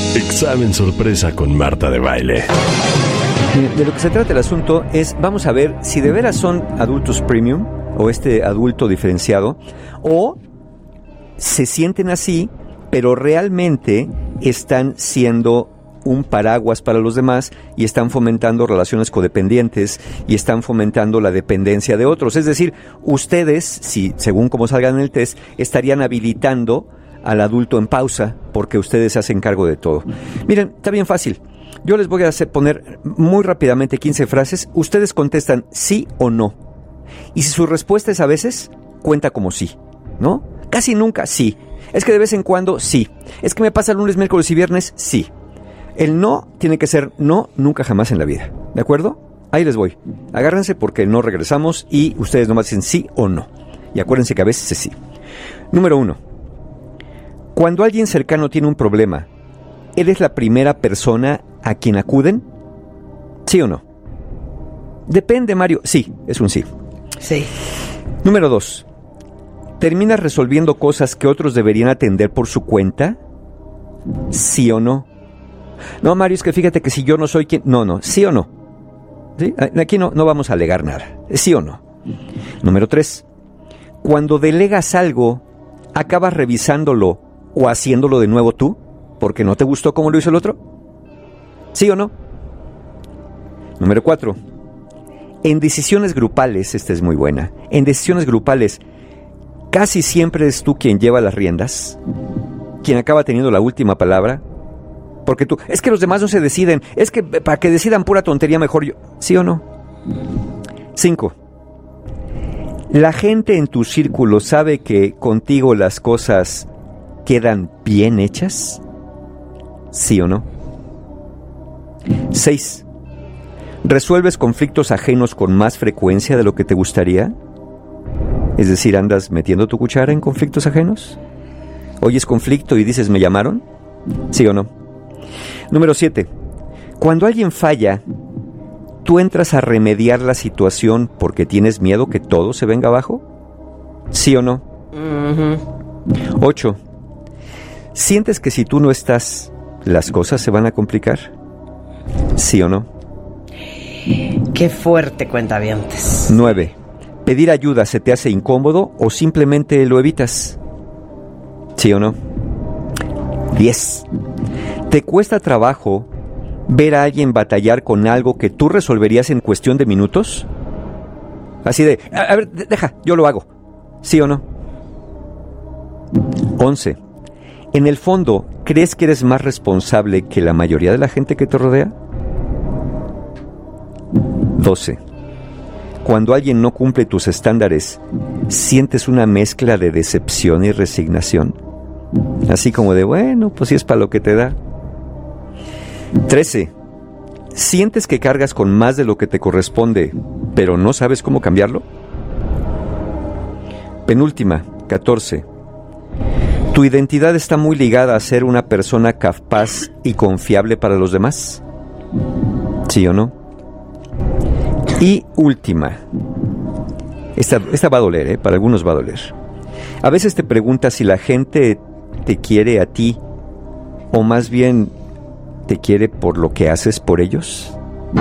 Examen sorpresa con Marta de Baile. De lo que se trata el asunto es, vamos a ver si de veras son adultos premium o este adulto diferenciado, o se sienten así, pero realmente están siendo un paraguas para los demás y están fomentando relaciones codependientes y están fomentando la dependencia de otros. Es decir, ustedes, si según como salgan en el test, estarían habilitando al adulto en pausa porque ustedes se hacen cargo de todo. Miren, está bien fácil. Yo les voy a poner muy rápidamente 15 frases. Ustedes contestan sí o no. Y si su respuesta es a veces, cuenta como sí, ¿no? Casi nunca sí. Es que de vez en cuando sí. Es que me pasa lunes, miércoles y viernes, sí. El no tiene que ser no, nunca jamás en la vida. ¿De acuerdo? Ahí les voy. Agárrense porque no regresamos y ustedes nomás dicen sí o no. Y acuérdense que a veces es sí. Número 1. Cuando alguien cercano tiene un problema, ¿eres la primera persona a quien acuden? ¿Sí o no? Depende, Mario. Sí, es un sí. Sí. Número 2. ¿Terminas resolviendo cosas que otros deberían atender por su cuenta? ¿Sí o no? No, Mario, es que fíjate que si yo no soy quien... No, ¿sí o no? ¿Sí? Aquí no vamos a alegar nada. ¿Sí o no? Número 3. Cuando delegas algo, ¿acabas revisándolo o haciéndolo de nuevo tú? ¿Porque no te gustó cómo lo hizo el otro? ¿Sí o no? Número 4. En decisiones grupales, esta es muy buena. En decisiones grupales, ¿casi siempre eres tú quien lleva las riendas? ¿Quien acaba teniendo la última palabra? Porque tú, es que los demás no se deciden, es que para que decidan pura tontería mejor yo. ¿Sí o no? 5. ¿La gente en tu círculo sabe que contigo las cosas quedan bien hechas? ¿Sí o no? 6. ¿Resuelves conflictos ajenos con más frecuencia de lo que te gustaría? Es decir, ¿andas metiendo tu cuchara en conflictos ajenos? ¿Oyes conflicto y dices, ¿me llamaron? ¿Sí o no? Número 7. Cuando alguien falla, ¿tú entras a remediar la situación porque tienes miedo que todo se venga abajo? ¿Sí o no? 8. ¿Sientes que si tú no estás, las cosas se van a complicar? ¿Sí o no? Qué fuerte, cuentavientes. 9. ¿Pedir ayuda se te hace incómodo o simplemente lo evitas? ¿Sí o no? 10. ¿Te cuesta trabajo ver a alguien batallar con algo que tú resolverías en cuestión de minutos? Así de, a ver, deja, yo lo hago. ¿Sí o no? 11. ¿En el fondo crees que eres más responsable que la mayoría de la gente que te rodea? 12. Cuando alguien no cumple tus estándares, ¿sientes una mezcla de decepción y resignación? Así como de, bueno, pues si es para lo que te da. 13. ¿Sientes que cargas con más de lo que te corresponde, pero no sabes cómo cambiarlo? Penúltima, 14. ¿Tu identidad está muy ligada a ser una persona capaz y confiable para los demás? ¿Sí o no? Y última. Esta va a doler, para algunos va a doler. A veces te preguntas si la gente te quiere a ti, o más bien te quiere por lo que haces por ellos.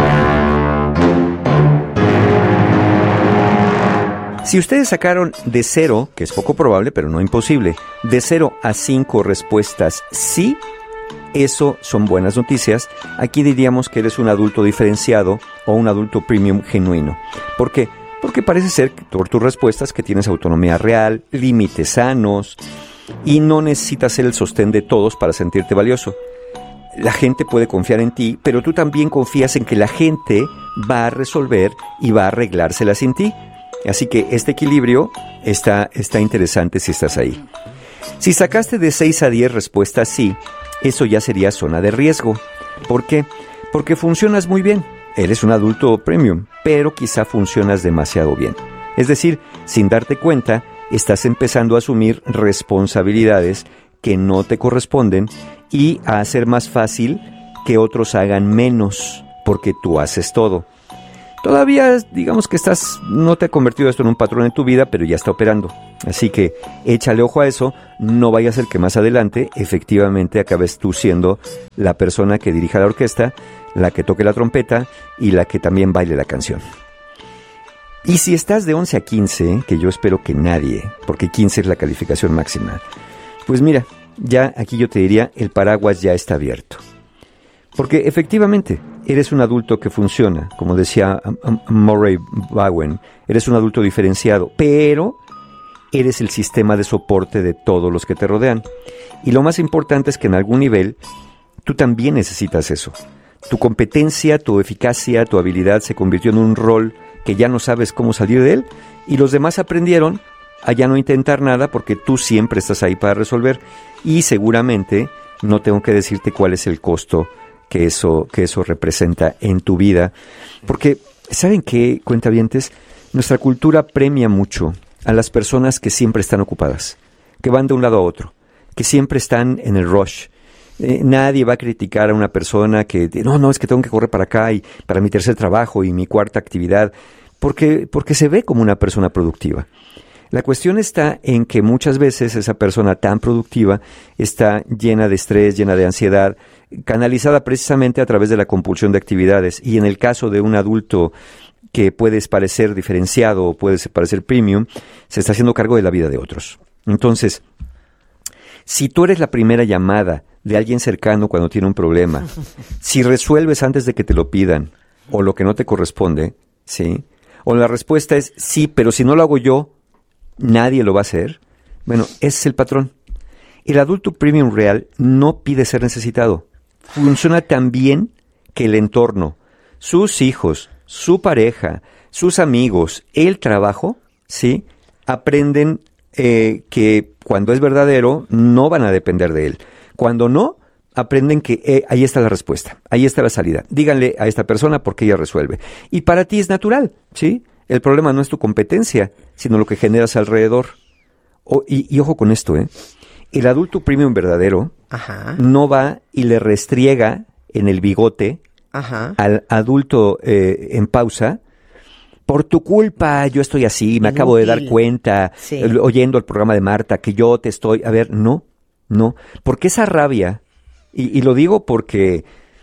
Si ustedes sacaron de 0, que es poco probable, pero no imposible, de 0 a 5 respuestas sí, eso son buenas noticias. Aquí diríamos que eres un adulto diferenciado o un adulto premium genuino. ¿Por qué? Porque parece ser, por tus respuestas, que tienes autonomía real, límites sanos y no necesitas ser el sostén de todos para sentirte valioso. La gente puede confiar en ti, pero tú también confías en que la gente va a resolver y va a arreglárselas sin ti. Así que este equilibrio está interesante si estás ahí. Si sacaste de 6 a 10 respuestas sí, eso ya sería zona de riesgo. ¿Por qué? Porque funcionas muy bien. Eres un adulto premium, pero quizá funcionas demasiado bien. Es decir, sin darte cuenta, estás empezando a asumir responsabilidades que no te corresponden y a hacer más fácil que otros hagan menos, porque tú haces todo. Todavía, digamos que no te ha convertido esto en un patrón en tu vida, pero ya está operando. Así que échale ojo a eso, no vaya a ser que más adelante efectivamente acabes tú siendo la persona que dirija la orquesta, la que toque la trompeta y la que también baile la canción. Y si estás de 11 a 15, que yo espero que nadie, porque 15 es la calificación máxima, pues mira, ya aquí yo te diría, el paraguas ya está abierto. Porque efectivamente, eres un adulto que funciona, como decía Murray Bowen, eres un adulto diferenciado, pero eres el sistema de soporte de todos los que te rodean. Y lo más importante es que en algún nivel, tú también necesitas eso. Tu competencia, tu eficacia, tu habilidad se convirtió en un rol que ya no sabes cómo salir de él, y los demás aprendieron a ya no intentar nada porque tú siempre estás ahí para resolver, y seguramente no tengo que decirte cuál es el costo que eso representa en tu vida, porque ¿saben qué, cuentavientes? Nuestra cultura premia mucho a las personas que siempre están ocupadas, que van de un lado a otro, que siempre están en el rush. Nadie va a criticar a una persona que no, es que tengo que correr para acá y para mi tercer trabajo y mi cuarta actividad, porque se ve como una persona productiva. La cuestión está en que muchas veces esa persona tan productiva está llena de estrés, llena de ansiedad, canalizada precisamente a través de la compulsión de actividades. Y en el caso de un adulto que puedes parecer diferenciado o puedes parecer premium, se está haciendo cargo de la vida de otros. Entonces, si tú eres la primera llamada de alguien cercano cuando tiene un problema, si resuelves antes de que te lo pidan, o lo que no te corresponde, ¿sí? O la respuesta es sí, pero si no lo hago yo, nadie lo va a hacer. Bueno, ese es el patrón. El adulto premium real no pide ser necesitado. Funciona tan bien que el entorno, sus hijos, su pareja, sus amigos, el trabajo, ¿sí? Aprenden que cuando es verdadero no van a depender de él. Cuando no, aprenden que ahí está la respuesta, ahí está la salida. Díganle a esta persona porque ella resuelve. Y para ti es natural, ¿sí? El problema no es tu competencia, sino lo que generas alrededor. Y ojo con esto, el adulto premium verdadero no va y le restriega en el bigote al adulto en pausa. Por tu culpa, yo estoy así, me acabo de dar cuenta, oyendo el programa de Marta, que yo te estoy... A ver, no, porque esa rabia, y lo digo porque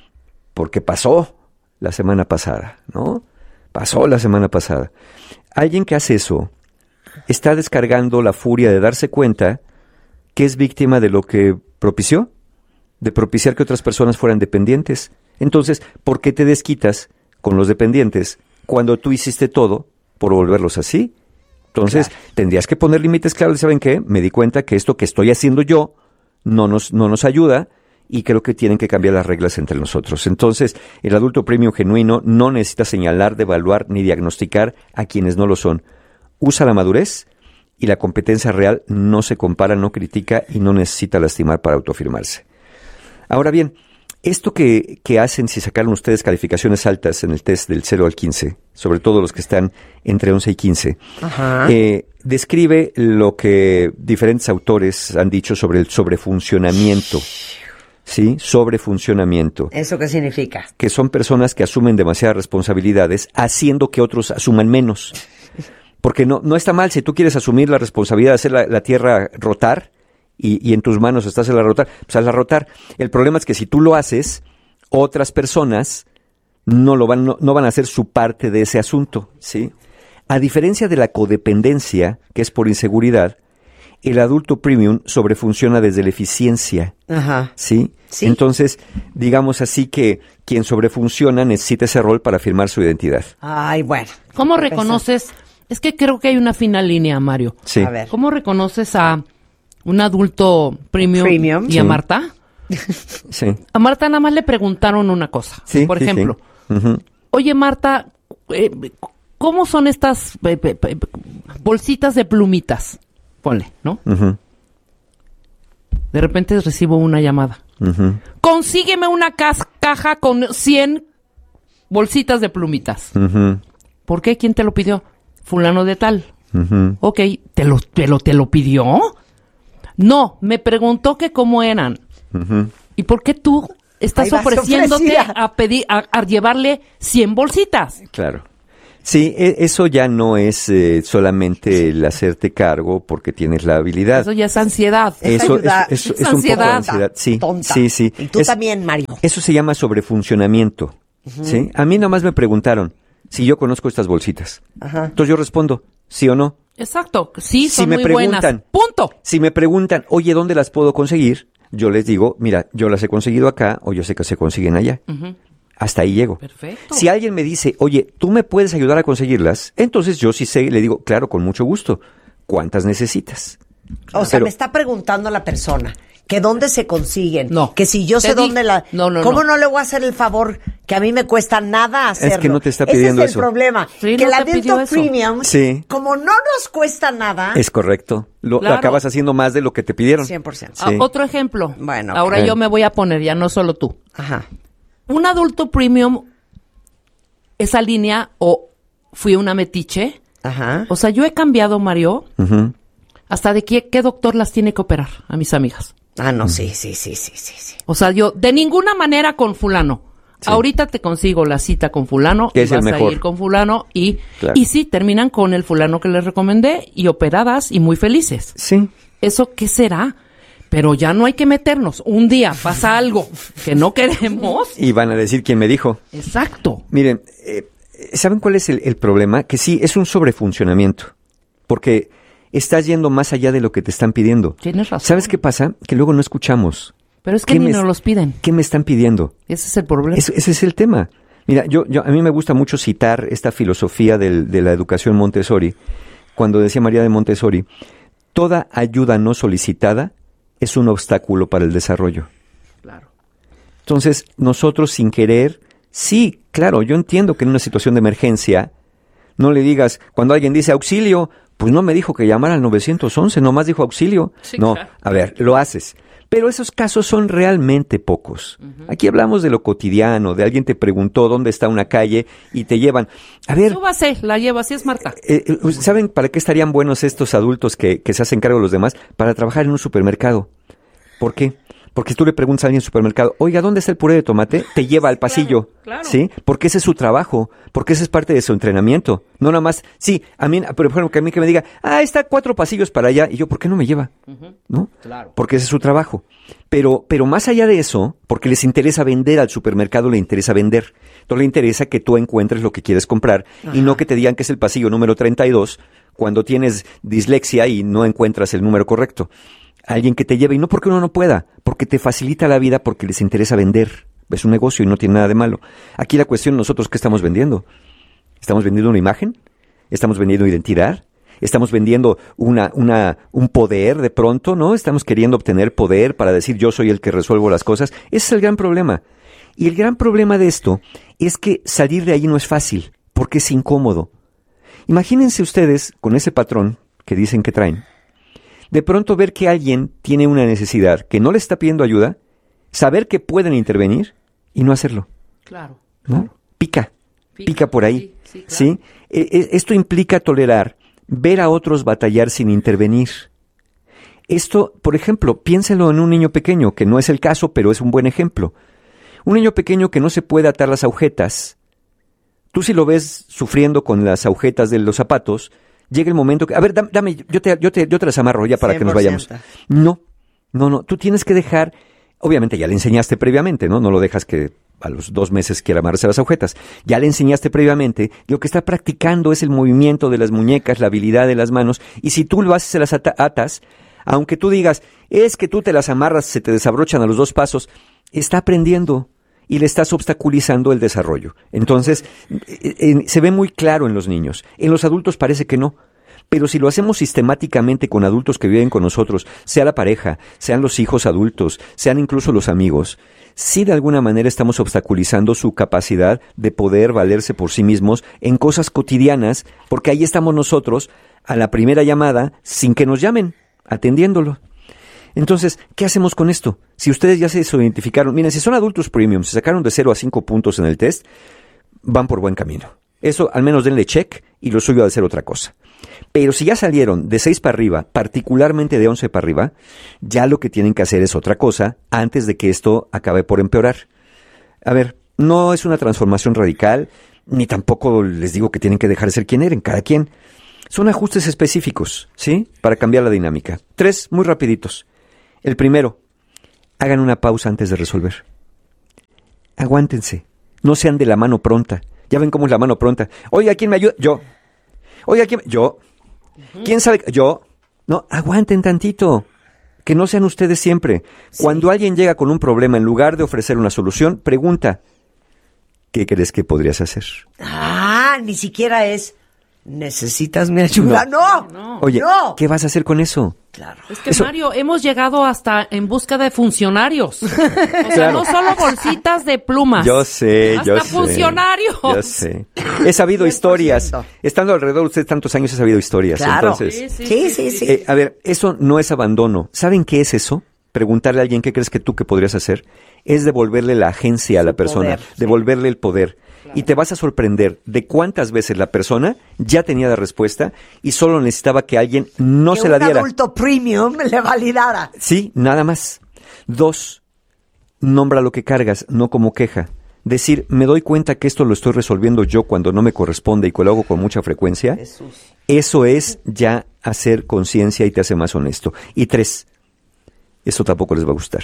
pasó la semana pasada, ¿no? Pasó la semana pasada. Alguien que hace eso está descargando la furia de darse cuenta que es víctima de lo que propició, de propiciar que otras personas fueran dependientes. Entonces, ¿por qué te desquitas con los dependientes cuando tú hiciste todo por volverlos así? Entonces, tendrías que poner límites claros. ¿Saben qué? Me di cuenta que esto que estoy haciendo yo no nos ayuda y creo que tienen que cambiar las reglas entre nosotros. Entonces, el adulto premium genuino no necesita señalar, devaluar ni diagnosticar a quienes no lo son. Usa la madurez y la competencia real, no se compara, no critica y no necesita lastimar para autoafirmarse. Ahora bien, esto que hacen si sacaron ustedes calificaciones altas en el test del 0 al 15, sobre todo los que están entre 11 y 15, describe lo que diferentes autores han dicho sobre el sobrefuncionamiento. ¿Sí? Sobrefuncionamiento. ¿Eso qué significa? Que son personas que asumen demasiadas responsabilidades haciendo que otros asuman menos. Porque no está mal si tú quieres asumir la responsabilidad de hacer la Tierra rotar, y en tus manos está hacerla rotar, pues hazla rotar. El problema es que si tú lo haces, otras personas no van a hacer su parte de ese asunto, ¿sí? A diferencia de la codependencia, que es por inseguridad, el adulto premium sobrefunciona desde la eficiencia, ¿sí? Sí. Entonces, digamos así que quien sobrefunciona necesita ese rol para afirmar su identidad. Ay, bueno. ¿Cómo reconoces? Es que creo que hay una fina línea, Mario. Sí. A ver. ¿Cómo reconoces a un adulto premium y a Marta? Sí. A Marta nada más le preguntaron una cosa. Sí, por ejemplo, sí. Oye, Marta, ¿cómo son estas bolsitas de plumitas? Ponle, ¿no? De repente recibo una llamada. Consígueme una caja con 100 bolsitas de plumitas. ¿Por qué? ¿Quién te lo pidió? Fulano de tal. Ok, ¿te lo pidió? No, me preguntó que cómo eran. ¿Y por qué tú estás ofreciéndote a llevarle 100 bolsitas? Claro. Sí, eso ya no es solamente el hacerte cargo porque tienes la habilidad. Eso ya es ansiedad. Eso ayuda- es es un poco de ansiedad. ansiedad. Sí, Tonta. sí. Y tú también, Mario. Eso se llama sobrefuncionamiento. ¿Sí? A mí nomás me preguntaron si yo conozco estas bolsitas. Ajá. Entonces yo respondo, sí o no. Exacto. Sí, Si son me muy preguntan- buenas. Punto. Si me preguntan, oye, ¿dónde las puedo conseguir? Yo les digo, mira, yo las he conseguido acá o yo sé que se consiguen allá. Hasta ahí llego. Perfecto. Si alguien me dice, oye, ¿tú me puedes ayudar a conseguirlas? Entonces yo sí sé, le digo, claro, con mucho gusto. ¿Cuántas necesitas? O sea, Pero- me está preguntando la persona que dónde se consiguen. No. Que si yo Te sé di- dónde la... No, ¿Cómo no. no le voy a hacer el favor que a mí me cuesta nada hacerlo? que no te está pidiendo Ese es eso. el problema. Sí, que no la te pidió Adulto eso. Premium, Sí. como no nos cuesta nada... Es correcto. Lo Claro. acabas haciendo más de lo que te pidieron. 100%. Sí. Otro ejemplo. Bueno, ahora ok. yo me voy a poner, ya no solo tú. Ajá. Un adulto premium, esa línea, o fui una metiche. Ajá. O sea, yo he cambiado, Mario, Ujú. hasta de qué doctor las tiene que operar a mis amigas. Ah, no, sí. O sea, yo de ninguna manera con fulano. Ahorita te consigo la cita con fulano Que y es el vas a mejor. ir con fulano y Claro. sí, terminan con el fulano que les recomendé y operadas y muy felices. Sí. ¿Eso qué será? Pero ya no hay que meternos. Un día pasa algo que no queremos. Y van a decir quién me dijo. Exacto. Miren, ¿saben cuál es el problema? Que sí, es un sobrefuncionamiento. Porque estás yendo más allá de lo que te están pidiendo. Tienes razón. ¿Sabes qué pasa? Que luego no escuchamos. Pero es que ¿Qué ni me- nos los piden. ¿Qué me están pidiendo? Ese es el problema. Ese es el tema. Mira, a mí me gusta mucho citar esta filosofía de la educación Montessori, cuando decía María de Montessori, toda ayuda no solicitada es un obstáculo para el desarrollo. Claro. Entonces, nosotros sin querer, sí, claro, yo entiendo que en una situación de emergencia, no le digas, cuando alguien dice auxilio, pues no me dijo que llamara al 911, nomás dijo auxilio. Sí, No, claro. a ver, lo haces. Pero esos casos son realmente pocos. Aquí hablamos de lo cotidiano, de alguien te preguntó dónde está una calle y te llevan. A ver, Súbase, la llevo, así es Marta. ¿saben para qué estarían buenos estos adultos que se hacen cargo de los demás? Para trabajar en un supermercado. ¿Por qué? Porque tú le preguntas a alguien en el supermercado, oiga, ¿dónde está el puré de tomate? Te lleva al pasillo. claro. ¿Sí? Porque ese es su trabajo, porque ese es parte de su entrenamiento. No nada más, sí, a mí, por ejemplo, que a mí que me diga, está 4 pasillos para allá, y yo, ¿por qué no me lleva? ¿No? Claro. Porque ese es su trabajo. Pero más allá de eso, porque les interesa vender al supermercado, le interesa vender. Entonces le interesa que tú encuentres lo que quieres comprar y no que te digan que es el pasillo número 32 cuando tienes dislexia y no encuentras el número correcto. Alguien que te lleve, y no porque uno no pueda, porque te facilita la vida, porque les interesa vender. Es un negocio y no tiene nada de malo. Aquí la cuestión, nosotros, ¿qué estamos vendiendo? ¿Estamos vendiendo una imagen? ¿Estamos vendiendo identidad? ¿Estamos vendiendo un poder de pronto, no? ¿Estamos queriendo obtener poder para decir yo soy el que resuelvo las cosas? Ese es el gran problema. Y el gran problema de esto es que salir de ahí no es fácil, porque es incómodo. Imagínense ustedes, con ese patrón que dicen que traen, de pronto ver que alguien tiene una necesidad, que no le está pidiendo ayuda, saber que pueden intervenir y no hacerlo, Claro. ¿no? Pica por ahí. Sí, claro. ¿Sí? Esto implica tolerar ver a otros batallar sin intervenir. Esto, por ejemplo, piénselo en un niño pequeño, que no es el caso, pero es un buen ejemplo. Un niño pequeño que no se puede atar las agujetas. Tú si lo ves sufriendo con las agujetas de los zapatos, llega el momento que, a ver, dame, yo te las amarro ya para que nos 100%. vayamos. No, tú tienes que dejar, obviamente ya le enseñaste previamente, ¿no? No lo dejas que a los 2 meses quiera amarrarse las agujetas. Ya le enseñaste previamente, lo que está practicando es el movimiento de las muñecas, la habilidad de las manos, y si tú lo haces, se las atas, aunque tú digas, es que tú te las amarras, se te desabrochan a los 2 pasos, está aprendiendo y le estás obstaculizando el desarrollo. Entonces, se ve muy claro en los niños. En los adultos parece que no. Pero si lo hacemos sistemáticamente con adultos que viven con nosotros, sea la pareja, sean los hijos adultos, sean incluso los amigos, sí de alguna manera estamos obstaculizando su capacidad de poder valerse por sí mismos en cosas cotidianas, porque ahí estamos nosotros a la primera llamada sin que nos llamen, atendiéndolo. Entonces, ¿qué hacemos con esto? Si ustedes ya se identificaron, miren, si son adultos premium, se sacaron de 0 a 5 puntos en el test, van por buen camino. Eso al menos denle check y lo suyo ha de ser otra cosa. Pero si ya salieron de 6 para arriba, particularmente de 11 para arriba, ya lo que tienen que hacer es otra cosa antes de que esto acabe por empeorar. A ver, no es una transformación radical, ni tampoco les digo que tienen que dejar de ser quien eran, cada quien. Son ajustes específicos, ¿sí? Para cambiar la dinámica. 3, muy rapiditos. El primero, hagan una pausa antes de resolver. Aguántense. No sean de la mano pronta. Ya ven cómo es la mano pronta. Oiga, ¿quién me ayuda? Yo. Oiga, ¿quién? Yo. ¿Quién sabe? Yo. No, aguanten tantito. Que no sean ustedes siempre. Sí. Cuando alguien llega con un problema, en lugar de ofrecer una solución, pregunta, ¿qué crees que podrías hacer? Ah, ni siquiera es, ¿necesitas mi ayuda? No. Oye, ¿qué vas a hacer con eso? Claro. Es que, Mario, hemos llegado hasta en busca de funcionarios. O sea, no solo bolsitas de plumas. Yo sé. Hasta funcionarios. Yo sé. He sabido 100%. Historias. Estando alrededor de ustedes tantos años, he sabido historias. Claro. Entonces, sí. A ver, eso no es abandono. ¿Saben qué es eso? Preguntarle a alguien qué crees que tú que podrías hacer. Es devolverle la agencia a la persona. Devolverle el poder. Claro. Y te vas a sorprender de cuántas veces la persona ya tenía la respuesta y solo necesitaba que alguien no se la diera. Un adulto premium le validara. Sí, nada más. 2, nombra lo que cargas, no como queja. Decir, me doy cuenta que esto lo estoy resolviendo yo cuando no me corresponde y que lo hago con mucha frecuencia. Jesús. Eso es ya hacer conciencia y te hace más honesto. Y 3, esto tampoco les va a gustar.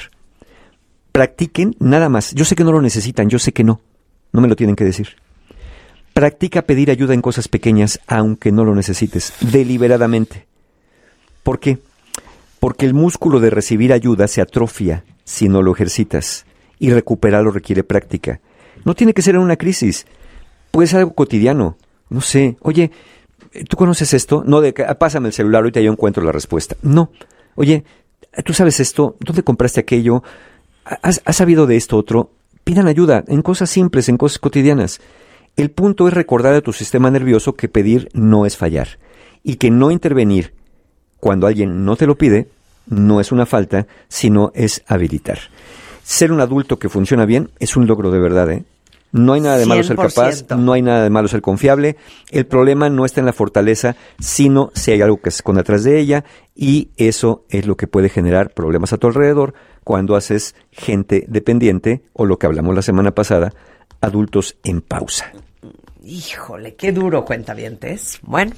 Practiquen nada más. Yo sé que no lo necesitan, yo sé que no. No me lo tienen que decir. Practica pedir ayuda en cosas pequeñas, aunque no lo necesites, deliberadamente. ¿Por qué? Porque el músculo de recibir ayuda se atrofia si no lo ejercitas, y recuperarlo requiere práctica. No tiene que ser en una crisis, puede ser algo cotidiano. No sé, oye, ¿tú conoces esto? No, pásame el celular, ahorita yo encuentro la respuesta. No, oye, ¿tú sabes esto? ¿Dónde compraste aquello? ¿Has sabido de esto otro? Pidan ayuda en cosas simples, en cosas cotidianas. El punto es recordar a tu sistema nervioso que pedir no es fallar y que no intervenir cuando alguien no te lo pide no es una falta, sino es habilitar. Ser un adulto que funciona bien es un logro de verdad, ¿eh? No hay nada de malo ser capaz, no hay nada de malo ser confiable. El problema no está en la fortaleza, sino si hay algo que se esconde atrás de ella, y eso es lo que puede generar problemas a tu alrededor cuando haces gente dependiente, o lo que hablamos la semana pasada, adultos en pausa. Híjole, qué duro, cuentavientes. Bueno,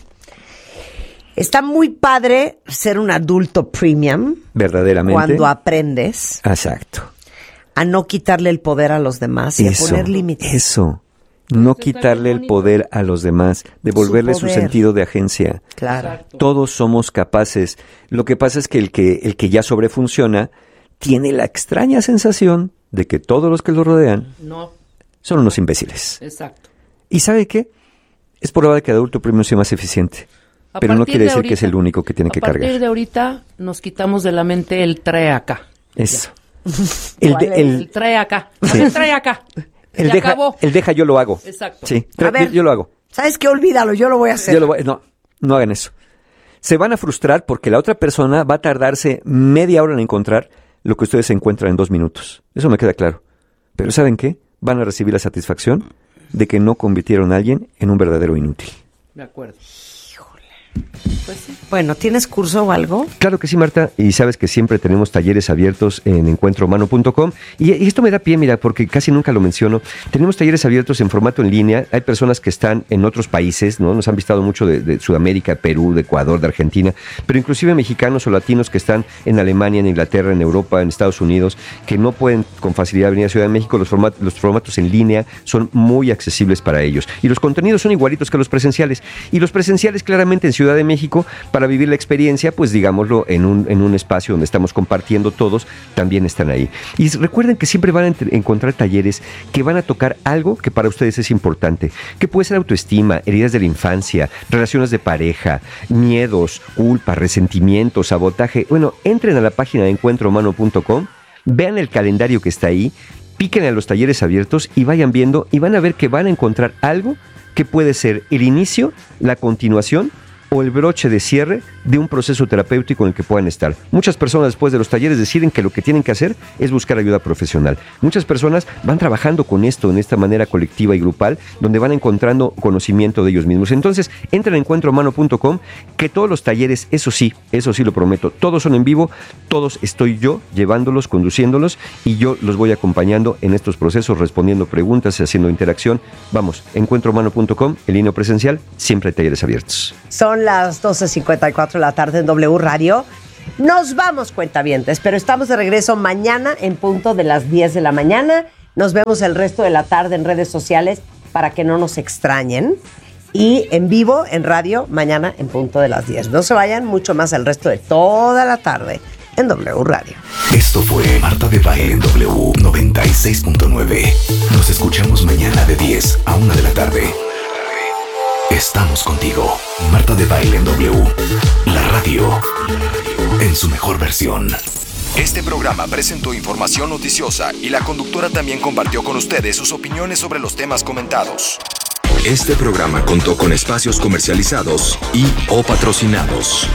está muy padre ser un adulto premium. Verdaderamente. Cuando aprendes. Exacto. A no quitarle el poder a los demás y a poner límites. Eso. No quitarle el poder a los demás, devolverle su sentido de agencia. Claro. Exacto. Todos somos capaces. Lo que pasa es que el que ya sobrefunciona tiene la extraña sensación de que todos los que lo rodean son unos imbéciles. Exacto. ¿Y sabe qué? Es probable que el adulto premium sea más eficiente, pero no quiere decir que es el único que tiene que cargar. A partir de ahorita nos quitamos de la mente el trae acá. Eso. El trae acá. Sí. El trae acá. El deja, yo lo hago. Exacto. Sí, A ver, yo lo hago. ¿Sabes qué? Olvídalo, yo lo voy a hacer. No hagan eso. Se van a frustrar porque la otra persona va a tardarse media hora en encontrar lo que ustedes encuentran en 2 minutos. Eso me queda claro. Pero ¿saben qué? Van a recibir la satisfacción de que no convirtieron a alguien en un verdadero inútil. De acuerdo. Pues sí. Bueno, ¿tienes curso o algo? Claro que sí, Marta, y sabes que siempre tenemos talleres abiertos en encuentrohumano.com, y esto me da pie, mira, porque casi nunca lo menciono. Tenemos talleres abiertos en formato en línea. Hay personas que están en otros países, ¿no? Nos han visitado mucho de Sudamérica, Perú, de Ecuador, de Argentina, pero inclusive mexicanos o latinos que están en Alemania, en Inglaterra, en Europa, en Estados Unidos, que no pueden con facilidad venir a Ciudad de México. Los formatos en línea son muy accesibles para ellos, y los contenidos son igualitos que los presenciales, y los presenciales claramente en Ciudad de México, para vivir la experiencia, pues digámoslo, en un espacio donde estamos compartiendo todos, también están ahí. Y recuerden que siempre van a encontrar talleres que van a tocar algo que para ustedes es importante, que puede ser autoestima, heridas de la infancia, relaciones de pareja, miedos, culpa, resentimiento, sabotaje. Bueno, entren a la página de encuentrohumano.com, vean el calendario que está ahí, piquen a los talleres abiertos y vayan viendo, y van a ver que van a encontrar algo que puede ser el inicio, la continuación o el broche de cierre de un proceso terapéutico en el que puedan estar. Muchas personas después de los talleres deciden que lo que tienen que hacer es buscar ayuda profesional. Muchas personas van trabajando con esto en esta manera colectiva y grupal, donde van encontrando conocimiento de ellos mismos. Entonces, entren a encuentrohumano.com, que todos los talleres, eso sí lo prometo, todos son en vivo, todos estoy yo llevándolos, conduciéndolos, y yo los voy acompañando en estos procesos, respondiendo preguntas, haciendo interacción. Vamos, encuentrohumano.com, en línea presencial, siempre hay talleres abiertos. Son las 12:54 de la tarde en W Radio. Nos vamos, cuentavientes, pero estamos de regreso mañana en punto de las 10 de la mañana. Nos vemos el resto de la tarde en redes sociales para que no nos extrañen. Y en vivo, en radio, mañana en punto de las 10. No se vayan, mucho más el resto de toda la tarde en W Radio. Esto fue Marta de Baile en W 96.9. Nos escuchamos mañana de 10 a 1 de la tarde. Estamos contigo. Marta de Baile en W. La radio en su mejor versión. Este programa presentó información noticiosa y la conductora también compartió con ustedes sus opiniones sobre los temas comentados. Este programa contó con espacios comercializados y o patrocinados.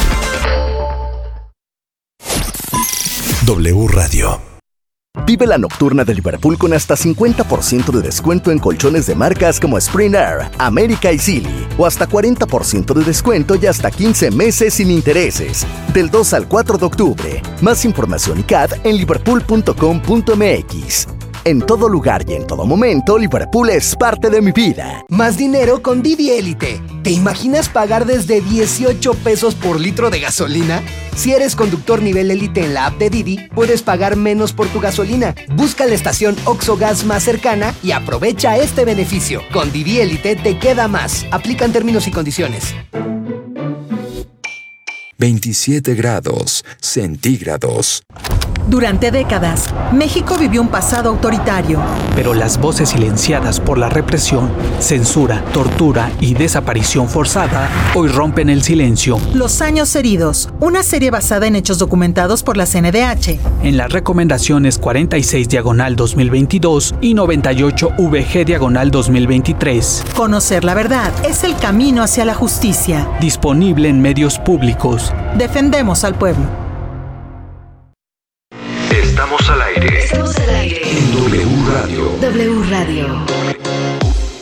W Radio. Vive la nocturna de Liverpool con hasta 50% de descuento en colchones de marcas como Spring Air, América y Sealy, o hasta 40% de descuento y hasta 15 meses sin intereses. Del 2 al 4 de octubre. Más información y CAD en liverpool.com.mx. En todo lugar y en todo momento, Liverpool es parte de mi vida. Más dinero con Didi Élite. ¿Te imaginas pagar desde 18 pesos por litro de gasolina? Si eres conductor nivel élite en la app de Didi, puedes pagar menos por tu gasolina. Busca la estación Oxxo Gas más cercana y aprovecha este beneficio. Con Didi Élite te queda más. Aplican términos y condiciones. 27 grados centígrados. Durante décadas, México vivió un pasado autoritario. Pero las voces silenciadas por la represión, censura, tortura y desaparición forzada hoy rompen el silencio. Los años heridos, una serie basada en hechos documentados por la CNDH. En las recomendaciones 46/2022 y 98/VG/2023. Conocer la verdad es el camino hacia la justicia. Disponible en medios públicos. Defendemos al pueblo. Estamos al aire. Estamos al aire. En W Radio. W Radio.